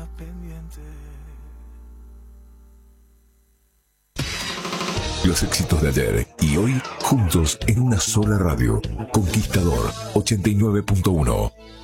Los éxitos de ayer y hoy juntos en una sola radio. Conquistador 89.1.